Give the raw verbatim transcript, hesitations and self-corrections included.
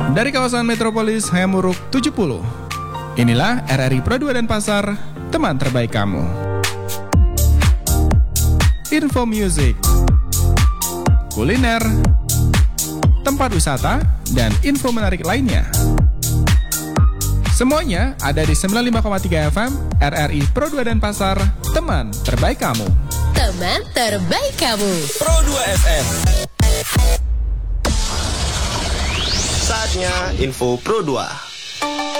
Dari kawasan metropolis Hayamuruk tujuh puluh. Inilah R R I Pro dua Denpasar, teman terbaik kamu. Info music, kuliner, tempat wisata, dan info menarik lainnya. Semuanya ada di sembilan puluh lima koma tiga F M R R I Pro dua Denpasar, teman terbaik kamu. Teman terbaik kamu. Pro dua F M. Saatnya info Pro dua.